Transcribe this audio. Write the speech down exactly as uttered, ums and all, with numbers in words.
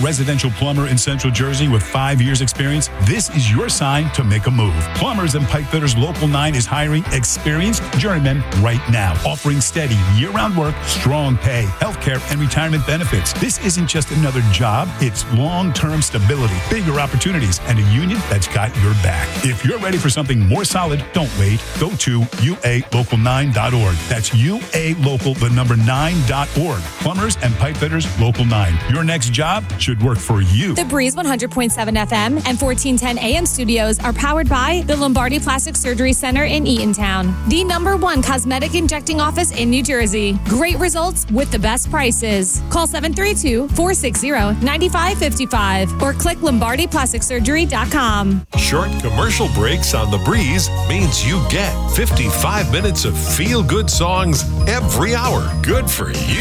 residential plumber in Central Jersey with five years experience? This is your sign to make a move. Plumbers and Pipe Fitters Local nine is hiring experienced journeymen right now, offering steady year-round work, strong pay, healthcare, and retirement benefits. This isn't just another job, it's long-term stability, bigger opportunities, and a union that's got your back. If you're ready for something more solid, don't wait. Go to U A local nine dot org. That's U A Local, the number nine dot org. Plumbers and Pipe Fitters Local nine. Your next job should work for you. The Breeze one hundred point seven F M and fourteen ten A M studios are powered by the Lombardi Plastic Surgery Center in Eatontown, the number one cosmetic injecting office in New Jersey. Great results with the best prices. Call seven three two, four six zero, nine five five five or click lombardi plastic surgery dot com. Short commercial breaks on The Breeze means you get fifty-five minutes of feel-good songs every hour. Good for you.